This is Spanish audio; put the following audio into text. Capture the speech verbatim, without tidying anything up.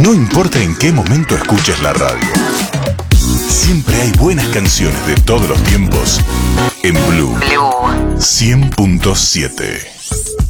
No importa en qué momento escuches la radio, siempre hay buenas canciones de todos los tiempos en Blue cien punto siete.